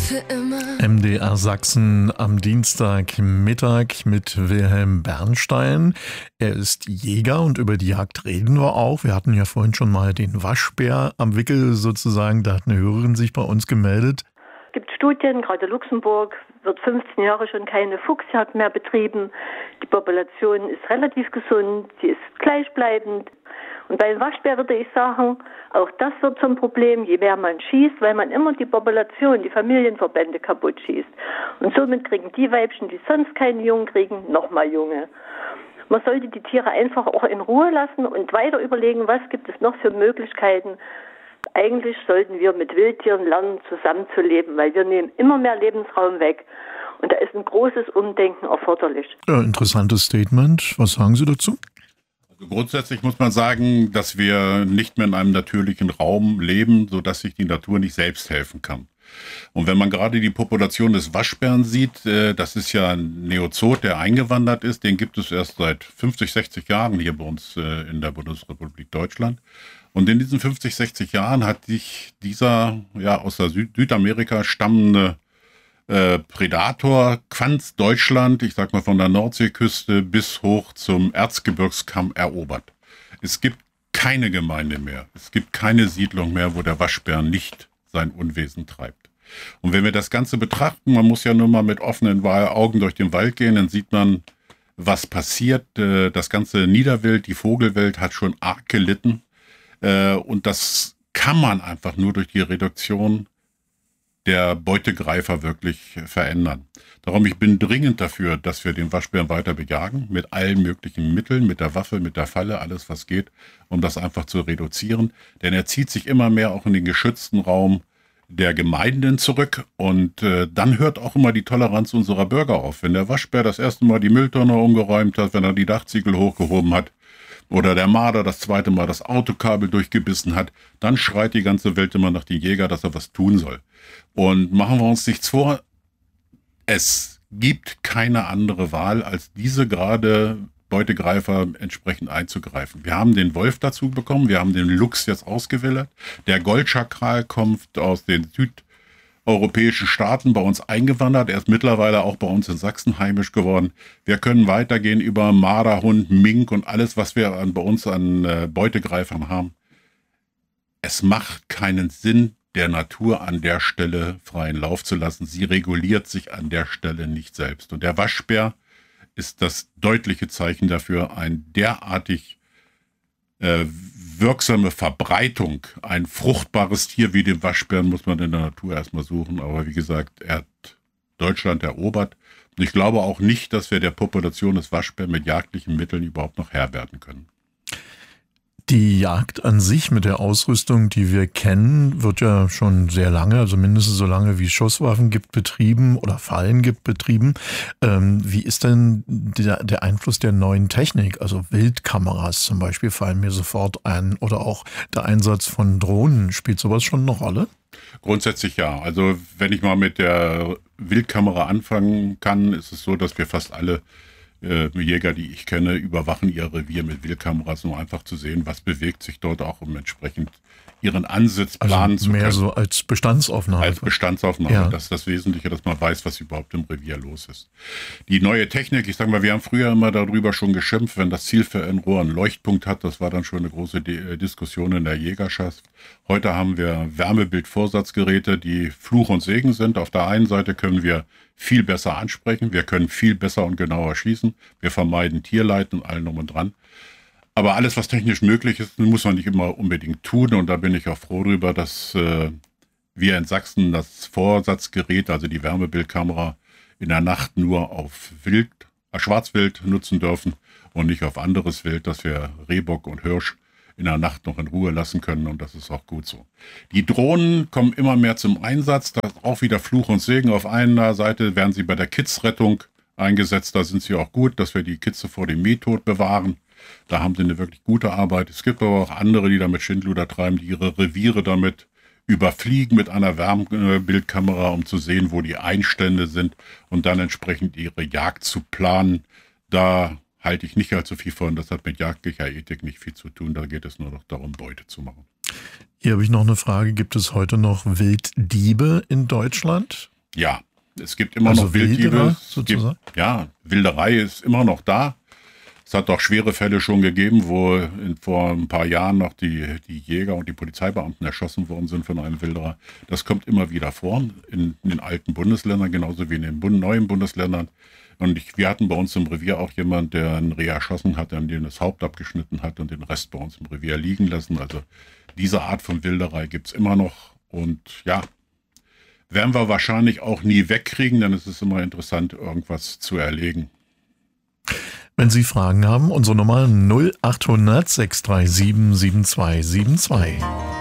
Für immer. MDR Sachsen am Dienstagmittag mit Wilhelm Bernstein. Er ist Jäger und über die Jagd reden wir auch. Wir hatten ja vorhin schon mal den Waschbär am Wickel sozusagen. Da hat eine Hörerin sich bei uns gemeldet. Es gibt Studien, gerade Luxemburg wird 15 Jahre schon keine Fuchsjagd mehr betrieben. Die Population ist relativ gesund, sie ist gleichbleibend. Und bei dem Waschbär würde ich sagen, auch das wird zum Problem, je mehr man schießt, weil man immer die Population, die Familienverbände kaputt schießt. Und somit kriegen die Weibchen, die sonst keine Jungen kriegen, nochmal Junge. Man sollte die Tiere einfach auch in Ruhe lassen und weiter überlegen, was gibt es noch für Möglichkeiten. Eigentlich sollten wir mit Wildtieren lernen, zusammenzuleben, weil wir nehmen immer mehr Lebensraum weg. Und da ist ein großes Umdenken erforderlich. Ja, interessantes Statement. Was sagen Sie dazu? Also grundsätzlich muss man sagen, dass wir nicht mehr in einem natürlichen Raum leben, sodass sich die Natur nicht selbst helfen kann. Und wenn man gerade die Population des Waschbären sieht, das ist ja ein Neozot, der eingewandert ist, den gibt es erst seit 50, 60 Jahren hier bei uns in der Bundesrepublik Deutschland. Und in diesen 50, 60 Jahren hat sich dieser aus der Südamerika stammende Predator ganz Deutschland, ich sag mal von der Nordseeküste bis hoch zum Erzgebirgskamm erobert. Es gibt keine Gemeinde mehr, es gibt keine Siedlung mehr, wo der Waschbär nicht sein Unwesen treibt. Und wenn wir das Ganze betrachten, man muss ja nur mal mit offenen Augen durch den Wald gehen, dann sieht man, was passiert. Das ganze Niederwild, die Vogelwelt hat schon arg gelitten. Und das kann man einfach nur durch die Reduktion der Beutegreifer wirklich verändern. Darum, ich bin dringend dafür, dass wir den Waschbären weiter bejagen, mit allen möglichen Mitteln, mit der Waffe, mit der Falle, alles was geht, um das einfach zu reduzieren. Denn er zieht sich immer mehr auch in den geschützten Raum der Gemeinden zurück und dann hört auch immer die Toleranz unserer Bürger auf. Wenn der Waschbär das erste Mal die Mülltonne umgeräumt hat, wenn er die Dachziegel hochgehoben hat, oder der Marder das zweite Mal das Autokabel durchgebissen hat, dann schreit die ganze Welt immer nach dem Jäger, dass er was tun soll. Und machen wir uns nichts vor, es gibt keine andere Wahl, als diese gerade Beutegreifer entsprechend einzugreifen. Wir haben den Wolf dazu bekommen, wir haben den Luchs jetzt ausgewildert, der Goldschakal kommt aus den südeuropäischen Staaten bei uns eingewandert. Er ist mittlerweile auch bei uns in Sachsen heimisch geworden. Wir können weitergehen über Marderhund, Mink und alles, was wir bei uns an Beutegreifern haben. Es macht keinen Sinn, der Natur an der Stelle freien Lauf zu lassen. Sie reguliert sich an der Stelle nicht selbst. Und der Waschbär ist das deutliche Zeichen dafür, ein derartig wirksame Verbreitung. Ein fruchtbares Tier wie den Waschbären muss man in der Natur erstmal suchen. Aber wie gesagt, er hat Deutschland erobert. Und ich glaube auch nicht, dass wir der Population des Waschbären mit jagdlichen Mitteln überhaupt noch Herr werden können. Die Jagd an sich mit der Ausrüstung, die wir kennen, wird ja schon sehr lange, also mindestens so lange wie es Schusswaffen gibt, betrieben oder Fallen gibt, betrieben. Wie ist denn der Einfluss der neuen Technik? Also Wildkameras zum Beispiel fallen mir sofort ein oder auch der Einsatz von Drohnen. Spielt sowas schon eine Rolle? Grundsätzlich ja. Also wenn ich mal mit der Wildkamera anfangen kann, ist es so, dass wir fast alle Jäger, die ich kenne, überwachen ihr Revier mit Wildkameras, um einfach zu sehen, was bewegt sich dort, auch um entsprechend ihren Ansitz planen zu können. Mehr so als Bestandsaufnahme. Als Bestandsaufnahme. Ja. Das ist das Wesentliche, dass man weiß, was überhaupt im Revier los ist. Die neue Technik, ich sage mal, wir haben früher immer darüber schon geschimpft, wenn das Zielfernrohr einen Leuchtpunkt hat, das war dann schon eine große Diskussion in der Jägerschaft. Heute haben wir Wärmebildvorsatzgeräte, die Fluch und Segen sind. Auf der einen Seite können wir viel besser ansprechen, wir können viel besser und genauer schießen, wir vermeiden Tierleid und allem drum und dran. Aber alles, was technisch möglich ist, muss man nicht immer unbedingt tun. Und da bin ich auch froh drüber, dass wir in Sachsen das Vorsatzgerät, also die Wärmebildkamera, in der Nacht nur auf Schwarzwild nutzen dürfen und nicht auf anderes Wild, dass wir Rehbock und Hirsch in der Nacht noch in Ruhe lassen können. Und das ist auch gut so. Die Drohnen kommen immer mehr zum Einsatz. Das ist auch wieder Fluch und Segen. Auf einer Seite werden sie bei der Kidsrettung eingesetzt. Da sind sie auch gut, dass wir die Kitze vor dem Mehtod bewahren. Da haben sie eine wirklich gute Arbeit. Es gibt aber auch andere, die damit Schindluder treiben, die ihre Reviere damit überfliegen mit einer Wärmebildkamera, um zu sehen, wo die Einstände sind und dann entsprechend ihre Jagd zu planen. Da halte ich nicht allzu viel von. Das hat mit jagdlicher Ethik nicht viel zu tun. Da geht es nur noch darum, Beute zu machen. Hier habe ich noch eine Frage. Gibt es heute noch Wilddiebe in Deutschland? Ja, es gibt immer Also noch Wilddiebe. Wilderer sozusagen? Ja, Wilderei ist immer noch da. Es hat auch schwere Fälle schon gegeben, wo vor ein paar Jahren noch die Jäger und die Polizeibeamten erschossen worden sind von einem Wilderer. Das kommt immer wieder vor in den alten Bundesländern, genauso wie in den neuen Bundesländern. Und wir hatten bei uns im Revier auch jemand, der ein Reh erschossen hat, an dem das Haupt abgeschnitten hat und den Rest bei uns im Revier liegen lassen. Also diese Art von Wilderei gibt's immer noch. Und ja, werden wir wahrscheinlich auch nie wegkriegen, denn es ist immer interessant, irgendwas zu erlegen. Wenn Sie Fragen haben, unsere Nummer 0800 637 7272.